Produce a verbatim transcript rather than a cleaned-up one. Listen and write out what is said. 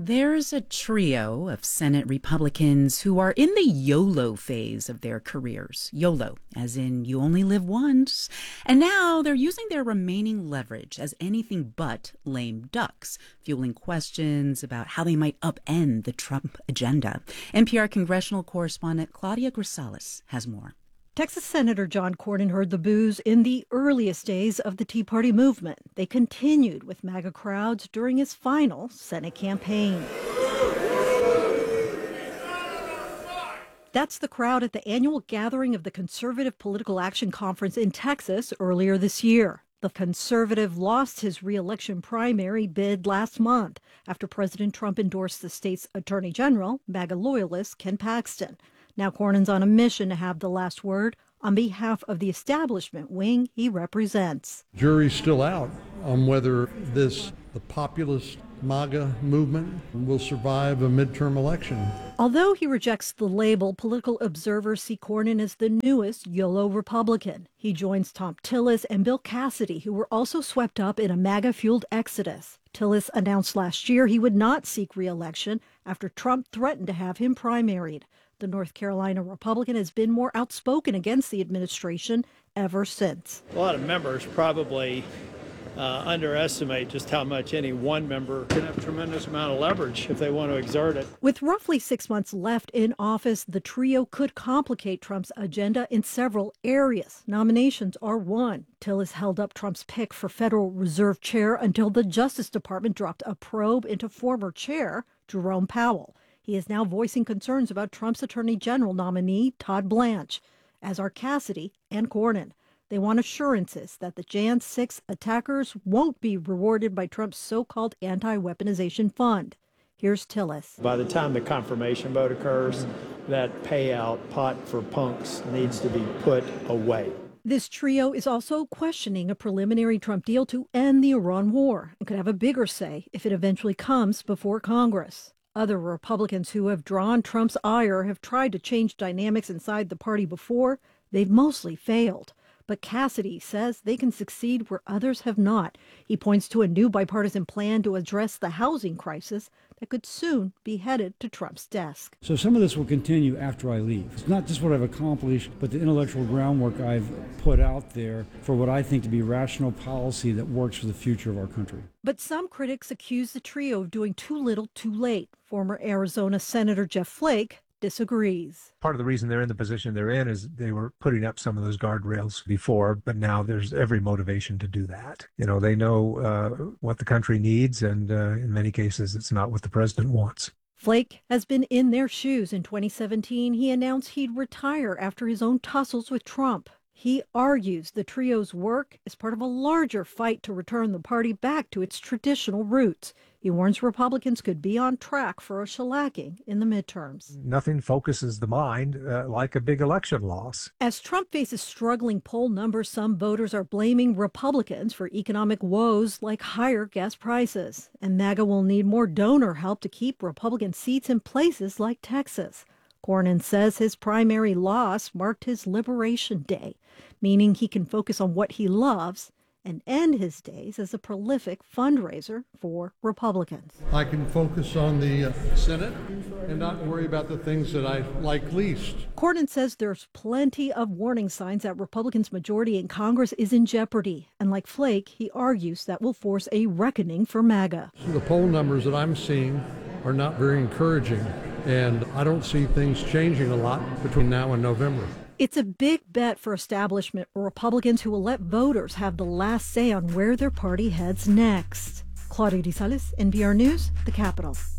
There's a trio of Senate Republicans who are in the YOLO phase of their careers. YOLO, as in you only live once. And now they're using their remaining leverage as anything but lame ducks, fueling questions about how they might upend the Trump agenda. N P R congressional correspondent Claudia Grisales has more. Texas Senator John Cornyn heard the boos in the earliest days of the Tea Party movement. They continued with MAGA crowds during his final Senate campaign. That's the crowd at the annual gathering of the Conservative Political Action Conference in Texas earlier this year. The conservative lost his re-election primary bid last month after President Trump endorsed the state's attorney general, MAGA loyalist Ken Paxton. Now Cornyn's on a mission to have the last word on behalf of the establishment wing he represents. Jury's still out on whether this, the populist MAGA movement, will survive a midterm election. Although he rejects the label, political observers see Cornyn as the newest YOLO Republican. He joins Thom Tillis and Bill Cassidy, who were also swept up in a MAGA-fueled exodus. Tillis announced last year he would not seek re-election after Trump threatened to have him primaried. The North Carolina Republican has been more outspoken against the administration ever since. A lot of members probably uh, underestimate just how much any one member can have a tremendous amount of leverage if they want to exert it. With roughly six months left in office, the trio could complicate Trump's agenda in several areas. Nominations are one. Tillis held up Trump's pick for Federal Reserve Chair until the Justice Department dropped a probe into former chair Jerome Powell. He is now voicing concerns about Trump's Attorney General nominee, Todd Blanche, as are Cassidy and Cornyn. They want assurances that the January sixth attackers won't be rewarded by Trump's so-called anti-weaponization fund. Here's Tillis. By the time the confirmation vote occurs, that payout pot for punks needs to be put away. This trio is also questioning a preliminary Trump deal to end the Iran war and could have a bigger say if it eventually comes before Congress. Other Republicans who have drawn Trump's ire have tried to change dynamics inside the party before. They've mostly failed. But Cassidy says they can succeed where others have not. He points to a new bipartisan plan to address the housing crisis that could soon be headed to Trump's desk. So some of this will continue after I leave. It's not just what I've accomplished, but the intellectual groundwork I've put out there for what I think to be rational policy that works for the future of our country. But some critics accuse the trio of doing too little too late. Former Arizona Senator Jeff Flake disagrees. Part of the reason they're in the position they're in is they were putting up some of those guardrails before, but now there's every motivation to do that. You know, they know uh, what the country needs, and uh, in many cases, it's not what the president wants. Flake has been in their shoes. In twenty seventeen, he announced he'd retire after his own tussles with Trump. He argues the trio's work is part of a larger fight to return the party back to its traditional roots. He warns Republicans could be on track for a shellacking in the midterms. Nothing focuses the mind uh, like a big election loss. As Trump faces struggling poll numbers, some voters are blaming Republicans for economic woes like higher gas prices. And MAGA will need more donor help to keep Republican seats in places like Texas. Cornyn says his primary loss marked his Liberation Day, meaning he can focus on what he loves and end his days as a prolific fundraiser for Republicans. I can focus on the uh, Senate and not worry about the things that I like least. Cornyn says there's plenty of warning signs that Republicans' majority in Congress is in jeopardy. And like Flake, he argues that will force a reckoning for MAGA. So the poll numbers that I'm seeing are not very encouraging, and I don't see things changing a lot between now and November. It's a big bet for establishment Republicans who will let voters have the last say on where their party heads next. Claudia Grisales, N P R News, The Capitol.